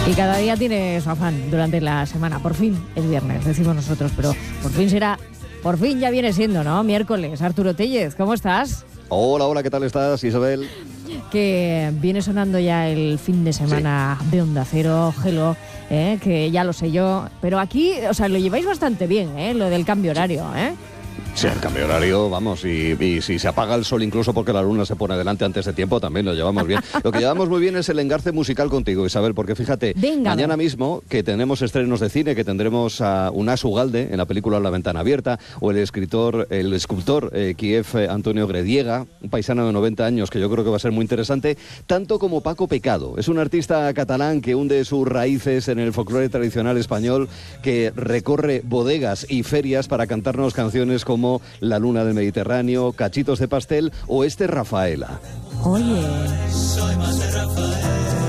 Y cada día tiene su afán durante la semana. Por fin es viernes, decimos nosotros, pero por fin ya viene siendo, ¿no? Miércoles. Arturo Tellez, ¿cómo estás? Hola, ¿qué tal estás, Isabel? Que viene sonando ya el fin de semana de Onda Cero, Hello, que ya lo sé yo, pero aquí, o sea, lo lleváis bastante bien, lo del cambio horario, Sí, el cambio horario, vamos, y si se apaga el sol incluso porque la luna se pone delante antes de tiempo, también lo llevamos bien. Lo que llevamos muy bien es el engarce musical contigo, Isabel, porque fíjate, mañana mismo que tenemos estrenos de cine, que tendremos a Unas Ugalde en la película La Ventana Abierta, o el escultor Kiev Antonio Grediega, un paisano de 90 años que yo creo que va a ser muy interesante, tanto como Paco Pecado. Es un artista catalán que hunde sus raíces en el folclore tradicional español, que recorre bodegas y ferias para cantarnos canciones como La Luna del Mediterráneo, Cachitos de Pastel o Rafaela. Oye. Soy más de Rafael.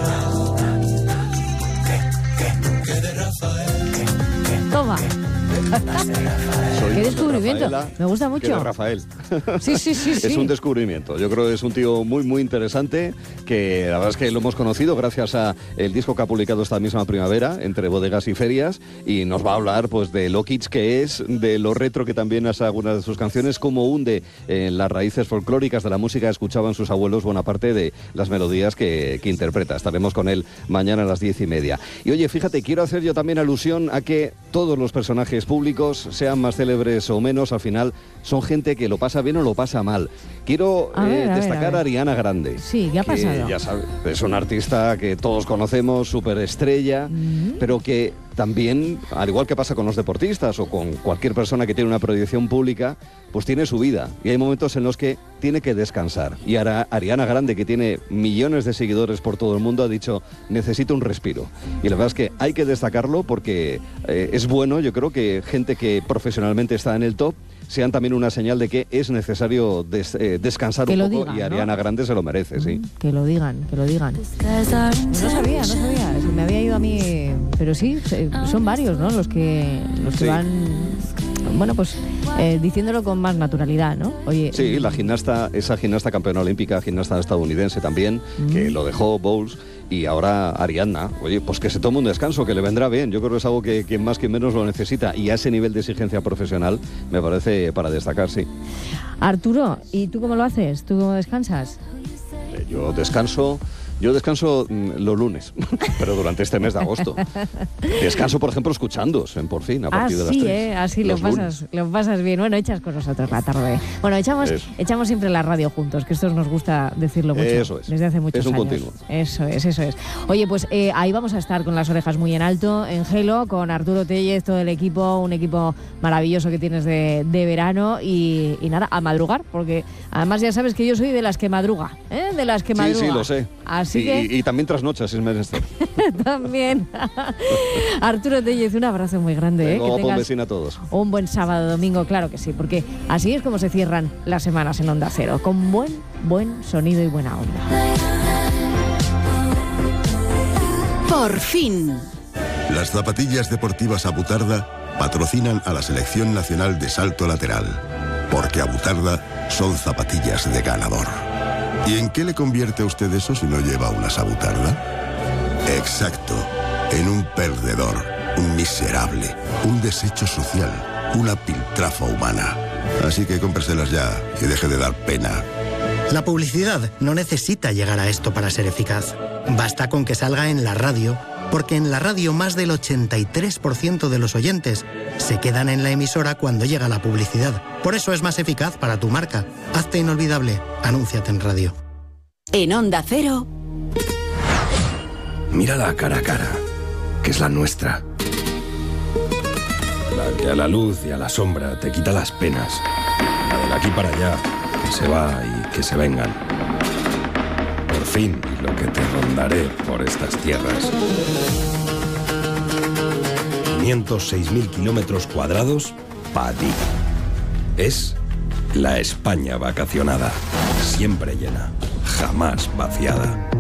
¿Qué de Rafael? Toma. Qué descubrimiento. Me gusta mucho. De Rafael. Sí. Es un descubrimiento. Yo creo que es un tío muy, muy interesante, que la verdad es que lo hemos conocido gracias a el disco que ha publicado esta misma primavera, Entre Bodegas y Ferias, y nos va a hablar pues de lo kitsch que es, de lo retro que también es algunas de sus canciones, cómo hunde en las raíces folclóricas de la música que escuchaban sus abuelos buena parte de las melodías que interpreta. Estaremos con él mañana a las 10:30. Y oye, fíjate, quiero hacer yo también alusión a que todos los personajes públicos, sean más célebres o menos, al final son gente que lo pasa bien o lo pasa mal. Quiero destacar a Ariana Grande. Sí, ¿qué ha pasado? Ya sabes, es una artista que todos conocemos, superestrella, pero que también, al igual que pasa con los deportistas o con cualquier persona que tiene una proyección pública, pues tiene su vida. Y hay momentos en los que tiene que descansar. Y ahora Ariana Grande, que tiene millones de seguidores por todo el mundo, ha dicho, necesito un respiro. Y la verdad es que hay que destacarlo porque es bueno, yo creo que gente que profesionalmente está en el top sean también una señal de que es necesario descansar un poco, y Ariana Grande se lo merece, sí. Que lo digan. No sabía, se me había ido a mí, pero sí, son varios, ¿no? Los que van, bueno, pues diciéndolo con más naturalidad, ¿no? Oye, sí, esa gimnasta campeona olímpica, gimnasta estadounidense también, que lo dejó Bowles. Y ahora Ariadna, oye, pues que se tome un descanso, que le vendrá bien. Yo creo que es algo que quien más, quien menos lo necesita. Y a ese nivel de exigencia profesional me parece para destacar, sí. Arturo, ¿y tú cómo lo haces? ¿Tú cómo descansas? Yo descanso los lunes, pero durante este mes de agosto. Descanso, por ejemplo, escuchándoos en Por Fin, a partir de las 3. Así lo pasas bien. Bueno, echas con nosotros la tarde. Bueno, echamos siempre la radio juntos, que esto nos gusta decirlo mucho. Eso es. Desde hace muchos años. Es un continuo. Eso es. Oye, pues ahí vamos a estar con las orejas muy en alto, en Hello, con Arturo Tellez, todo el equipo, un equipo maravilloso que tienes de verano y nada, a madrugar, porque además ya sabes que yo soy de las que madruga, de las que madruga. Sí, lo sé. Así que... y también trasnochas, es menester. También. Arturo Tellez, un abrazo muy grande. Que tengas un besín a todos. Un buen sábado, domingo, claro que sí, porque así es como se cierran las semanas en Onda Cero, con buen sonido y buena onda. Por fin. Las zapatillas deportivas Abutarda patrocinan a la Selección Nacional de Salto Lateral, porque Abutarda son zapatillas de ganador. ¿Y en qué le convierte a usted eso si no lleva una Abutarda? Exacto, en un perdedor, un miserable, un desecho social, una piltrafa humana. Así que cómpreselas ya y deje de dar pena. La publicidad no necesita llegar a esto para ser eficaz. Basta con que salga en la radio, porque en la radio más del 83% de los oyentes se quedan en la emisora cuando llega la publicidad. Por eso es más eficaz para tu marca. Hazte inolvidable. Anúnciate en radio. En Onda Cero. Mírala cara a cara, que es la nuestra. La que a la luz y a la sombra te quita las penas. La de aquí para allá, que se va y que se vengan. Por fin, lo que te rondaré por estas tierras. 506.000 kilómetros cuadrados para ti. Es la España vacacionada. Siempre llena, jamás vaciada.